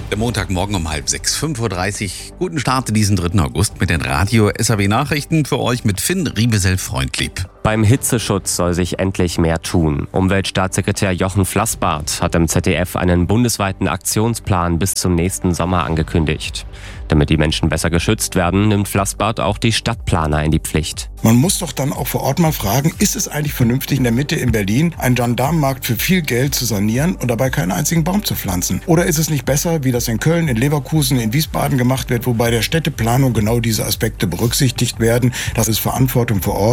Der Montagmorgen um 5:30, 5:30 Uhr. Guten Start in diesen 3. August mit den Radio-SAW-Nachrichten für euch mit Finn Riebesell-Freundlieb. Beim Hitzeschutz soll sich endlich mehr tun. Umweltstaatssekretär Jochen Flassbart hat im ZDF einen bundesweiten Aktionsplan bis zum nächsten Sommer angekündigt. Damit die Menschen besser geschützt werden, nimmt Flassbart auch die Stadtplaner in die Pflicht. Man muss doch dann auch vor Ort mal fragen, ist es eigentlich vernünftig, in der Mitte in Berlin einen Gendarmenmarkt für viel Geld zu sanieren und dabei keinen einzigen Baum zu pflanzen? Oder ist es nicht besser, wie das in Köln, in Leverkusen, in Wiesbaden gemacht wird, wo bei der Städteplanung genau diese Aspekte berücksichtigt werden? Das ist Verantwortung vor Ort.